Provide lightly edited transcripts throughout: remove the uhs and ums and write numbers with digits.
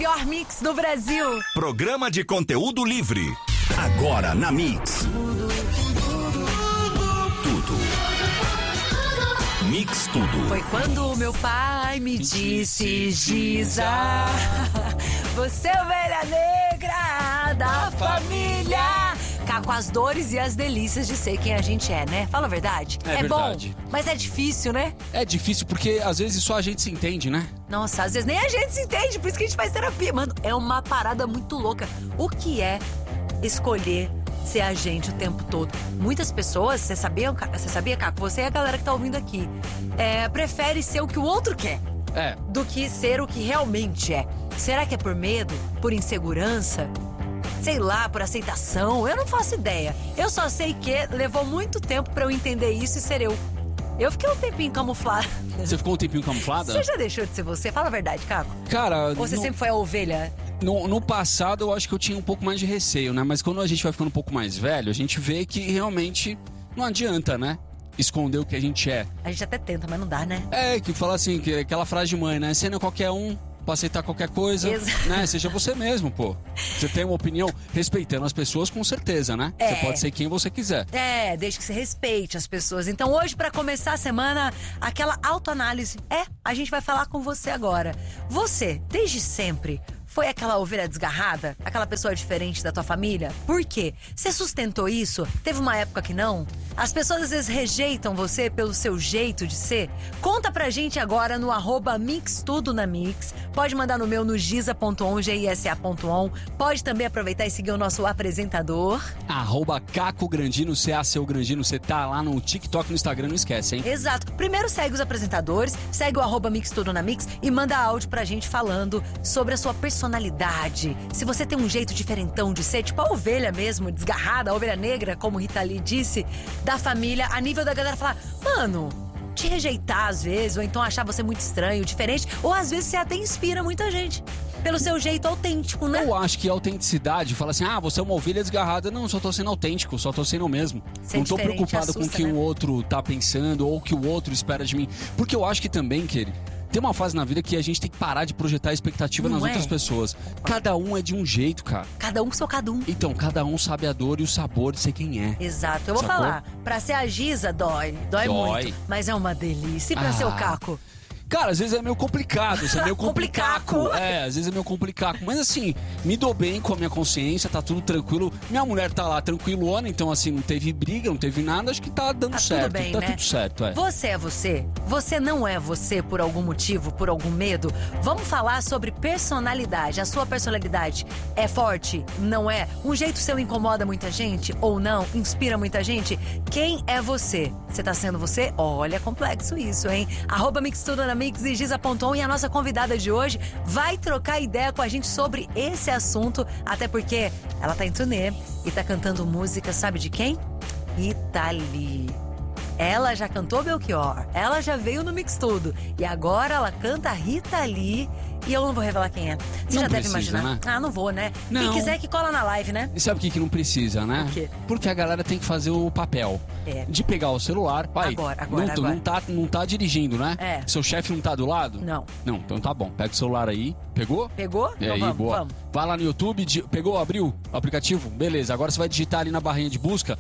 pior mix do Brasil. Programa de conteúdo livre. Agora na Mix. Tudo. Mix Tudo. Foi quando o meu pai me disse, Giza, você é ovelha negra da família. Cá com as dores e as delícias de ser quem a gente é, né? Fala a verdade. É verdade. Bom, mas é difícil, né? É difícil porque às vezes só a gente se entende, né? Nossa, às vezes nem a gente se entende, por isso que a gente faz terapia. Mano, é uma parada muito louca. O que é escolher ser a gente o tempo todo? Muitas pessoas, você sabia, Caco? Você e a galera que tá ouvindo aqui, prefere ser o que o outro quer. Do que ser o que realmente é. Será que é por medo? Por insegurança? Sei lá, por aceitação? Eu não faço ideia. Eu só sei que levou muito tempo pra eu entender isso e ser eu. Eu fiquei um tempinho camuflada. Você ficou um tempinho camuflada? Você já deixou de ser você? Fala a verdade, Caco. Cara... Ou você sempre foi a ovelha? No passado eu acho que eu tinha um pouco mais de receio, né? Mas quando a gente vai ficando um pouco mais velho, a gente vê que realmente não adianta, né? Esconder o que a gente é. A gente até tenta, mas não dá, né? Que fala assim, que aquela frase de mãe, né? Você não é qualquer um pra aceitar qualquer coisa, né? Seja você mesmo, pô. Você tem uma opinião, respeitando as pessoas, com certeza, né? Você pode ser quem você quiser. Desde que você respeite as pessoas. Então hoje, pra começar a semana, aquela autoanálise. A gente vai falar com você agora. Você, desde sempre, foi aquela ovelha desgarrada? Aquela pessoa diferente da tua família? Por quê? Você sustentou isso? Teve uma época que não? As pessoas às vezes rejeitam você pelo seu jeito de ser? Conta pra gente agora no @mixtudonamix. Pode mandar no meu no giza.on, gisa.on. Pode também aproveitar e seguir o nosso apresentador. @Caco Grandino, seu Grandino. Você tá lá no TikTok, no Instagram, não esquece, hein? Exato. Primeiro segue os apresentadores, segue o @mixtudonamix e manda áudio pra gente falando sobre a sua personalidade. Se você tem um jeito diferentão de ser, tipo a ovelha mesmo, desgarrada, a ovelha negra, como Rita Lee disse, da família, a nível da galera falar, mano, te rejeitar às vezes, ou então achar você muito estranho, diferente, ou às vezes você até inspira muita gente pelo seu jeito autêntico, né? Eu acho que a autenticidade, fala assim, você é uma ovelha desgarrada. Não, só tô sendo autêntico, só tô sendo eu mesmo. Não tô preocupado com o que o outro tá pensando ou o que o outro espera de mim. Porque eu acho que também, querido, tem uma fase na vida que a gente tem que parar de projetar expectativa nas outras pessoas. Cada um é de um jeito, cara. Cada um seu cada um. Então, cada um sabe a dor e o sabor de ser quem é. Exato. Eu vou falar, pra ser a Giza dói muito, mas é uma delícia. E pra ser o Caco? Cara, às vezes é meio complicado, isso é meio complicado. Às vezes é meio complicado. Mas assim, me dou bem com a minha consciência, tá tudo tranquilo. Minha mulher tá lá tranquilona, então assim, não teve briga, não teve nada, acho que tá dando certo. Tudo bem, tá né? tudo certo, Você é você? Você não é você por algum motivo, por algum medo? Vamos falar sobre personalidade. A sua personalidade é forte? Não é? Um jeito seu incomoda muita gente ou não? Inspira muita gente? Quem é você? Você tá sendo você? Olha, complexo isso, hein? @mixtudonamix e giza.on, e a nossa convidada de hoje vai trocar ideia com a gente sobre esse assunto, até porque ela tá em turnê e tá cantando música, sabe de quem? Rita Lee. Ela já cantou Belchior, ela já veio no Mix Tudo e agora ela canta Rita Lee. E eu não vou revelar quem é. Você já deve imaginar. Né? Não vou, né? Não. Quem quiser que cola na live, né? E sabe o que não precisa, né? Por quê? Porque a galera tem que fazer o papel. De pegar o celular. Pai, agora. Não tá dirigindo, né? Seu chefe não tá do lado? Não. Não, então tá bom. Pega o celular aí. Pegou? Pegou? E aí, boa. Vamos. Vai lá no YouTube, pegou, abriu o aplicativo? Beleza, agora você vai digitar ali na barrinha de busca,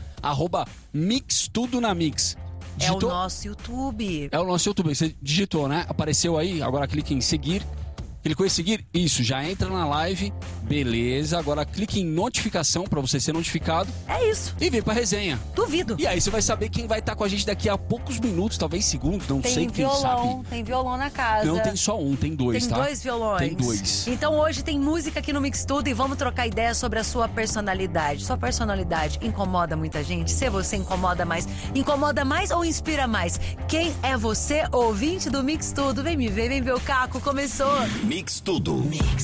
@mixtudonamix. Digitou? É o nosso YouTube. É o nosso YouTube. Você digitou, né? Apareceu aí, agora clique em seguir. Clicou em seguir? Isso, já entra na live. Beleza, agora clique em notificação pra você ser notificado. É isso. E vem pra resenha. Duvido. E aí você vai saber quem vai estar com a gente daqui a poucos minutos, talvez segundos, não sei, quem sabe. Tem violão na casa. Não tem só um, tem dois, tá? Tem 2 violões. Tem 2. Então hoje tem música aqui no Mix Tudo e vamos trocar ideia sobre a sua personalidade. Sua personalidade incomoda muita gente? Ser você incomoda mais? Incomoda mais ou inspira mais? Quem é você, ouvinte do Mix Tudo? Vem me ver, vem ver o Caco, começou. Mix Tudo. Mix